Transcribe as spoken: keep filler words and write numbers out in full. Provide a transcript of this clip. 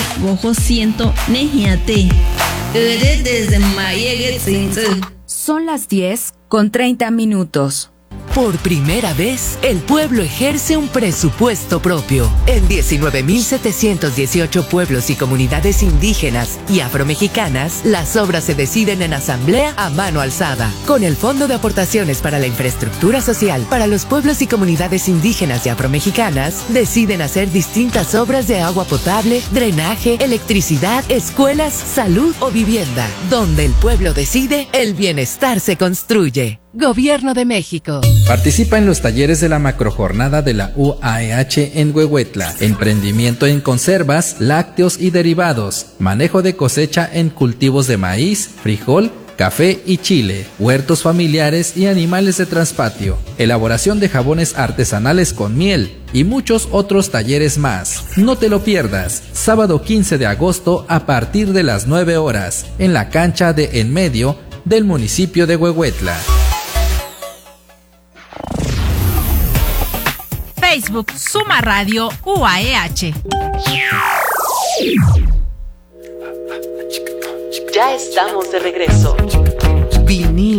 Bojo siento nejiate. Ere desde mayegue tsinze. Son las diez con treinta minutos. Por primera vez, el pueblo ejerce un presupuesto propio. En diecinueve mil setecientos dieciocho pueblos y comunidades indígenas y afromexicanas, las obras se deciden en asamblea a mano alzada. Con el Fondo de Aportaciones para la Infraestructura Social para los pueblos y comunidades indígenas y afromexicanas, deciden hacer distintas obras de agua potable, drenaje, electricidad, escuelas, salud o vivienda. Donde el pueblo decide, el bienestar se construye. Gobierno de México. Participa en los talleres de la macrojornada de la U A E H en Huehuetla. Emprendimiento en conservas, lácteos y derivados. Manejo de cosecha en cultivos de maíz, frijol, café y chile. Huertos familiares y animales de traspatio. Elaboración de jabones artesanales con miel. Y muchos otros talleres más. No te lo pierdas. Sábado quince de agosto a partir de las nueve horas. En la cancha de En Medio del municipio de Huehuetla. Facebook Suma Radio U A E H. Ya estamos de regreso.